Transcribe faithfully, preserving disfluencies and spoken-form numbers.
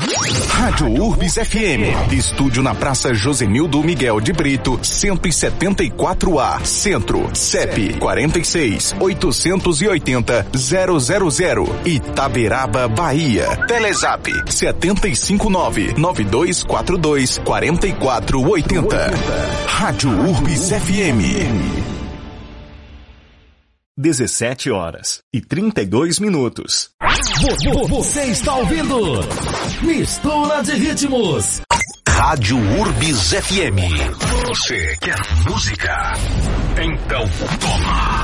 Rádio Urbis F M. Estúdio na Praça Josenildo Miguel de Brito, cento e setenta e quatro A, Centro. C E P quarenta e seis, oitocentos e oitenta, zero zero zero. Itaberaba, Bahia. Telezap sete cinco nove, nove dois quatro dois, quatro quatro oito zero. Rádio Urbis F M. dezessete horas e trinta e dois minutos. Você está ouvindo Mistura de Ritmos. Rádio Urbis F M. Você quer música? Então toma.